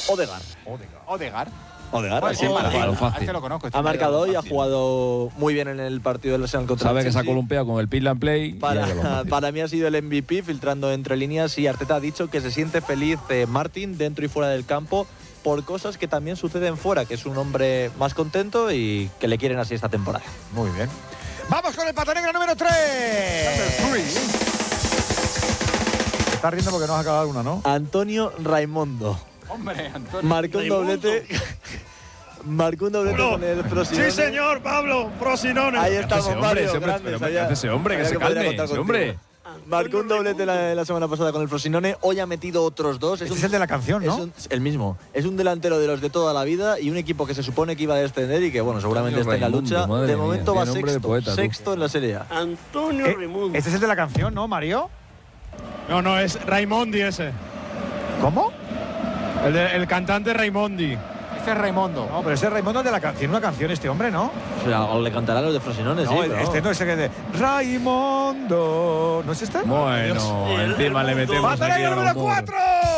Odegaard. Pues sí, fácil. Lo conozco, ha marcado hoy, ha jugado muy bien en el partido del Arsenal contra Sabe el que se ha Chelsea. columpiado con el Pill and Play. Para mí ha sido el MVP, filtrando entre líneas, y Arteta ha dicho que se siente feliz Martin dentro y fuera del campo por cosas que también suceden fuera, que es un hombre más contento y que le quieren así esta temporada. Muy bien. Vamos con el pata negra número 3. Te estás riendo porque no has acabado una, ¿no? Antonio Raimondo. Hombre, Antonio. Marcó un doblete. Marcó un doblete con el Frosinone. Sí, señor, Pablo, Frosinone. Ahí estamos, Mario. Ese hombre, que se calme, ese hombre. Marcó un doblete la semana pasada con el Frosinone. Hoy ha metido otros dos. Es el de la canción, ¿no? El mismo. Es un delantero de los de toda la vida y un equipo que se supone que iba a descender y que, bueno, seguramente está en la lucha. De momento va sexto en la Serie A. Antonio Raimundo. Este es el de la canción, ¿no, Mario? No, es Raimondi ese. ¿Cómo? El cantante Raimondi. Este es Raimondo. No, pero ese es Raimondo de la canción. Tiene una canción este hombre, ¿no? O sea, o le cantarán los de Frosinone, no, sí. Este no es el que de Raimondo. ¿No es este? Bueno, encima le metemos. ¡Pata número 4!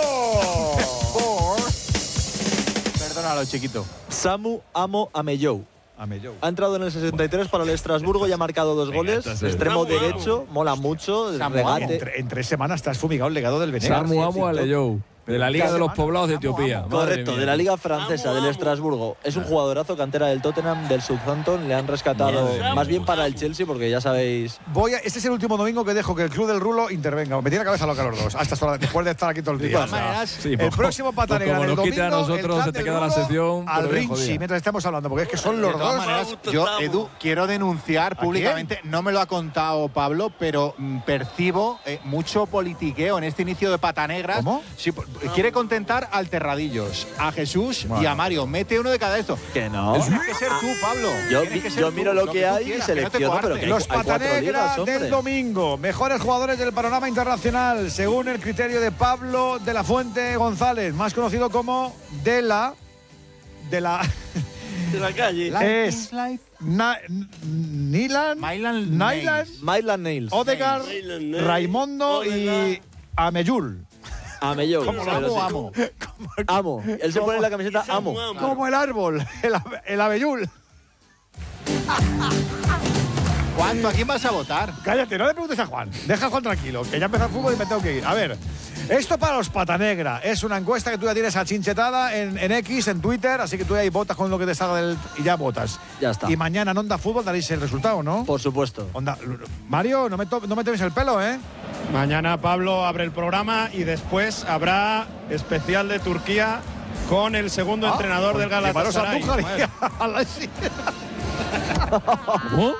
Perdónalo, chiquito. Samu Amo Amellou. Ha entrado en el 63 para el Estrasburgo y ha marcado 2 goles. Extremo derecho, mola mucho. En 3 semanas estás fumigado el legado del Benegas. Samu Amo Amellou. De la Liga de los Poblados de Etiopía. Correcto, de la Liga Francesa, del Estrasburgo. Es un jugadorazo, cantera del Tottenham, del Southampton. Le han rescatado más bien para el Chelsea, porque ya sabéis. Este es el último domingo que dejo que el Club del Rulo intervenga. Me tiene la cabeza loca los dos. Después de estar aquí todo el día. El próximo pata negra como del nos quita a domingo, nosotros, se te queda la sección. Al Rinchi, mientras estamos hablando, porque es que son los dos. Maneras, yo, Edu, quiero denunciar públicamente, no me lo ha contado Pablo, pero percibo mucho politiqueo en este inicio de pata negra. ¿Cómo? Sí, quiere contentar al Terradillos, a Jesús y a Mario. Mete uno de cada esto. Que no. Tienes que ser tú, Pablo. Yo miro lo que hay y selecciono, pero que los pata negra del domingo. Mejores jugadores del panorama internacional, según el criterio de Pablo de la Fuente González, más conocido como de la calle. Es Nyland Nails. Odegaard, Raimondo y Amellul. Amellou. Amo. Él se pone en la camiseta Amo. Como el árbol, el Amellul. Juan, ¿a quién vas a votar? Cállate, no le preguntes a Juan. Deja a Juan tranquilo, que ya empezó el fútbol y me tengo que ir. A ver, esto para los pata negra. Es una encuesta que tú ya tienes achinchetada en X, en Twitter, así que tú ahí votas con lo que te salga y ya votas. Ya está. Y mañana en Onda Fútbol daréis el resultado, ¿no? Por supuesto. Mario, no me tomes el pelo, ¿eh? Mañana Pablo abre el programa y después habrá especial de Turquía con el segundo entrenador del Galatasaray. ¿Cómo?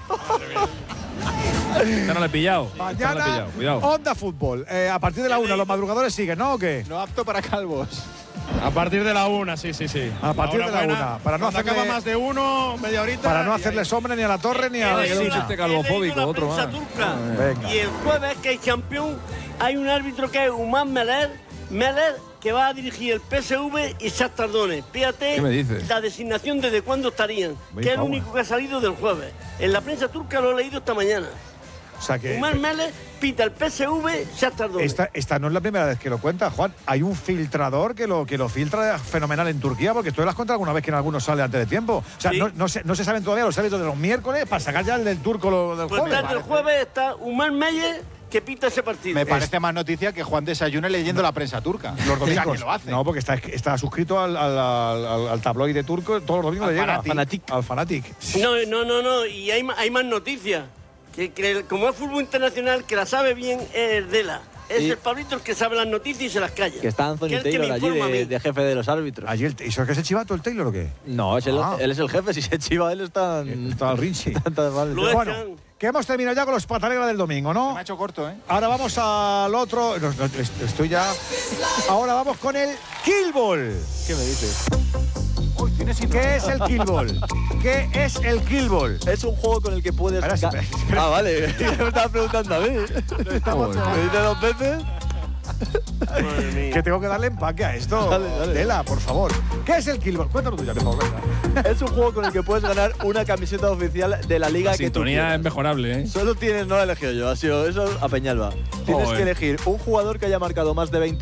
Ya no le he pillado. Mañana, Onda Fútbol. A partir de la 1, los madrugadores siguen, ¿no? ¿O qué? No apto para calvos. A partir de la 1, sí. A partir de la 1. Para no hacerle, acaba más de 1, media horita. Para no hacerle sombra ni a la torre ni a la este calvofóbico, otro más. Venga. Y el jueves, que hay campeón, hay un árbitro que es Umar Meler, que va a dirigir el PSV y Shakhtar Donetsk. Fíjate ¿Qué me dices? la designación desde cuándo estarían, que es el único que ha salido del jueves. En la prensa turca lo he leído esta mañana. O sea que Umar Meler pita el PSV, Shakhtar Donetsk. Esta no es la primera vez que lo cuenta, Juan. Hay un filtrador que lo filtra fenomenal en Turquía, porque tú lo has contado alguna vez que en algunos sale antes de tiempo. O sea, sí. no se saben todavía los árbitros de los miércoles para sacar ya el del turco del pues jueves. Desde el jueves está Umar Meler, que pita ese partido. Me parece más noticia que Juan desayune leyendo la prensa turca. Los domingos. O sea, que lo hace. No, porque está suscrito al tabloide turco, todos los domingos le llega. Al Fanatic. No. Y hay más noticias. Que como es fútbol internacional, que la sabe bien es Erdela. Es el Pablito el que sabe las noticias y se las calla. Que está Anthony Taylor allí de jefe de los árbitros. ¿Y eso es que se chivato el Taylor o qué? No, él es el jefe. Si se chiva él está al Rinchi. Bueno, que hemos terminado ya con los pata negra del domingo, ¿no? Se me ha hecho corto, ¿eh? Ahora vamos al otro. Estoy ya. Ahora vamos con el Killball. ¿Qué me dices? ¿Qué es el Killball? ¿Qué es el Killball? Es un juego con el que puedes... Espera. Ah, vale. Me estaba preguntando a mí. ¿Me dice 2 veces? Que tengo que darle empaque a esto. Dale. Tela, por favor. ¿Qué es el Killball? Cuéntalo tú ya, por favor. Es un juego con el que puedes ganar una camiseta oficial de la liga la que tú sintonía quieras. es mejorable, ¿eh? Solo tienes, no la he elegido yo, ha sido eso a Peñalba. Tienes que elegir un jugador que haya marcado más de 20